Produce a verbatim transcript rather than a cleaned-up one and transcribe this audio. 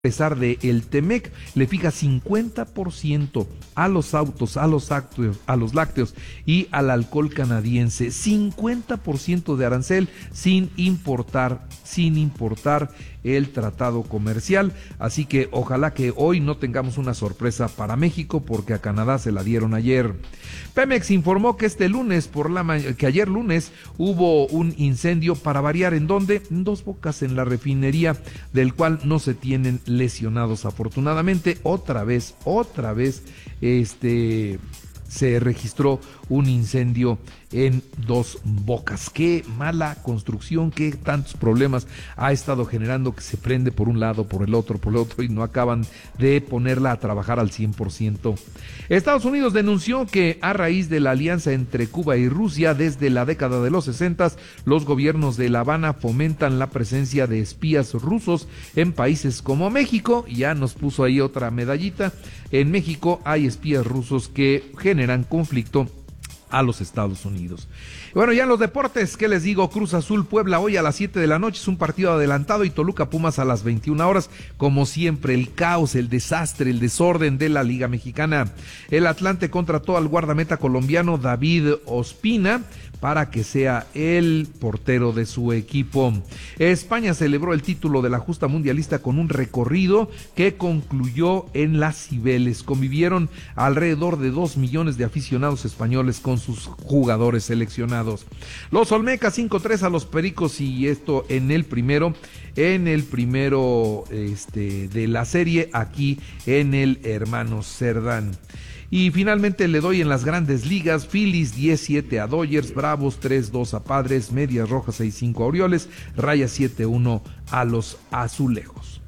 A pesar de el Temec le fija cincuenta por ciento a los autos, a los lácteos, a los lácteos y al alcohol canadiense, cincuenta por ciento de arancel sin importar, sin importar el tratado comercial. Así que ojalá que hoy no tengamos una sorpresa para México, porque a Canadá se la dieron ayer. Pemex informó que este lunes por la ma- que ayer lunes hubo un incendio, para variar, ¿en dónde? En Dos Bocas, en la refinería, del cual no se tienen lesionados afortunadamente. Otra vez, otra vez, este se registró un incendio en Dos Bocas. Qué mala construcción, qué tantos problemas ha estado generando, que se prende por un lado, por el otro, por el otro, y no acaban de ponerla a trabajar al cien por ciento. Estados Unidos denunció que a raíz de la alianza entre Cuba y Rusia desde la década de los sesentas, los gobiernos de La Habana fomentan la presencia de espías rusos en países como México. Ya nos puso ahí otra medallita. En México hay espías rusos que generan conflicto a los Estados Unidos. Bueno, ya en los deportes, ¿qué les digo? Cruz Azul Puebla hoy a las siete de la noche, es un partido adelantado, y Toluca Pumas a las veintiuna horas. Como siempre, el caos, el desastre, el desorden de la Liga Mexicana. El Atlante contrató al guardameta colombiano David Ospina para que sea el portero de su equipo. España celebró el título de la justa mundialista con un recorrido que concluyó en Las Cibeles. Convivieron alrededor de dos millones de aficionados españoles con sus jugadores seleccionados. Los Olmecas cinco tres a los Pericos, y esto en el primero, en el primero este, de la serie, aquí en el Hermanos Cerdán. Y finalmente le doy en las Grandes Ligas: Phillies diez siete a Dodgers, Bravos tres dos a Padres, Medias Rojas seis cinco a Orioles, Rayas siete uno a los Azulejos.